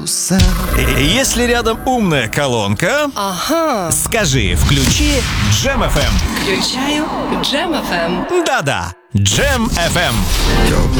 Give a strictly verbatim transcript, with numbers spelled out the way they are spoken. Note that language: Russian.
Если рядом умная колонка, Ага. скажи, включи Джем эф эм. Включаю Джем эф эм. Да-да, Джем эф эм.